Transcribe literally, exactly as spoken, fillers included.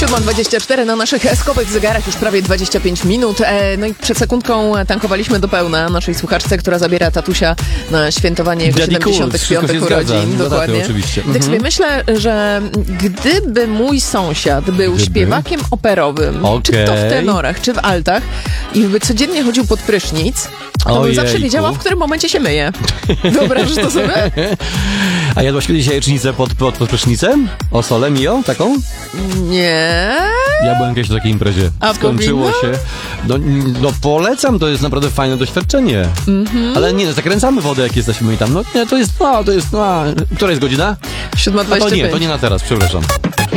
siódma dwadzieścia cztery na naszych skowych zegarach już prawie dwadzieścia pięć minut. No i przed sekundką tankowaliśmy do pełna naszej słuchaczce, która zabiera tatusia na świętowanie jego siedemdziesiątych piątych urodzin. Dokładnie. Oczywiście. Tak sobie myślę, że gdyby mój sąsiad był Gdyby? śpiewakiem operowym, Okej. czy to w tenorach, czy w altach i by codziennie chodził pod prysznic, to bym Ojejku. zawsze wiedziała, w którym momencie się myje. Wyobrażasz to sobie? A jadłaś kiedyś jajecznicę pod, pod, pod prysznicem? O sole mio? Taką? Nie. Ja byłem kiedyś na takiej imprezie. A Skończyło powinno? się. No, no polecam, to jest naprawdę fajne doświadczenie. Mm-hmm. Ale nie, zakręcamy wodę, jak jesteśmy i tam. No nie, to jest, no, to jest, no, która jest godzina? siódma A to dwadzieścia pięć. nie, to nie na teraz, przepraszam.